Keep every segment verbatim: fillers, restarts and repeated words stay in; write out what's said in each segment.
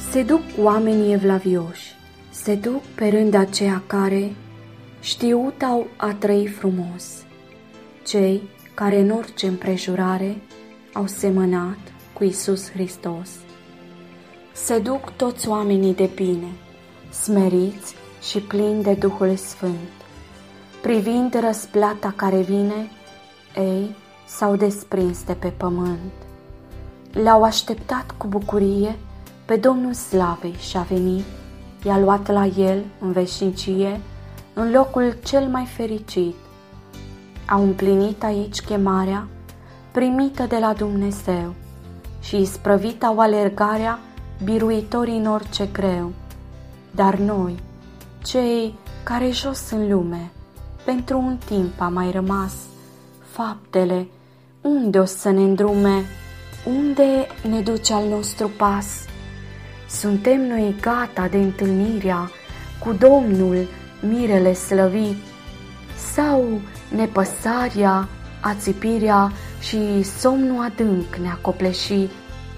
Se duc oamenii evlavioși, se duc pe rând aceia care știut-au a trăi frumos, cei care în orice împrejurare au semănat cu Iisus Hristos. Se duc toți oamenii de bine, smeriți și plini de Duhul Sfânt. Privind răsplata care vine, ei s-au desprins de pe pământ. L-au așteptat cu bucurie pe Domnul Slavei și a venit, i-a luat la el în veșnicie, în locul cel mai fericit. Au împlinit aici chemarea primită de la Dumnezeu și isprăvit au alergarea biruitorii în orice greu. Dar noi, cei care jos în lume, pentru un timp am mai rămas, faptele, unde o să ne îndrume, unde ne duce al nostru pas? Suntem noi gata de întâlnirea cu Domnul mirele slăvit, sau nepăsarea, ațipirea și somnul adânc ne-a copleșit?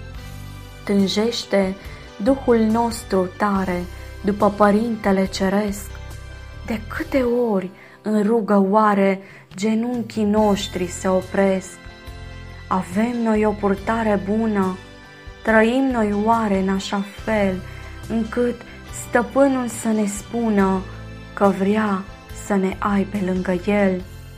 Tânjește Duhul nostru tare după Părintele Ceresc. De câte ori în rugă oare genunchii noștri se opresc? Avem noi o purtare bună? Trăim noi oare în așa fel încât Stăpânul să ne spună că vrea să ne aibă lângă El?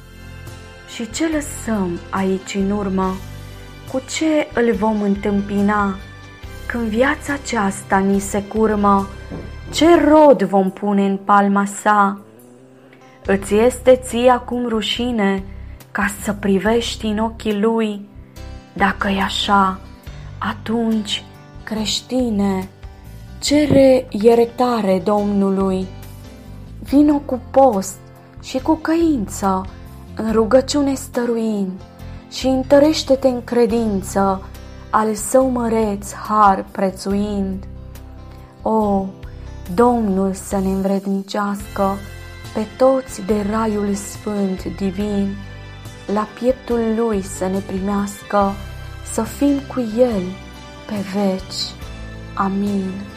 Și ce lăsăm aici în urmă? Cu ce îl vom întâmpina? Când viața aceasta ni se curmă, ce rod vom pune în palma sa? Îți este ție acum rușine ca să privești în ochii Lui? Dacă e așa, atunci, creștine, cere iertare Domnului. Vino cu post și cu căință, în rugăciune stăruind, și întărește-te în credință, al Său măreț har prețuind. O, Domnul să ne învrednicească pe toți de raiul sfânt divin, la pieptul Lui să ne primească, să fim cu El pe veci. Amin.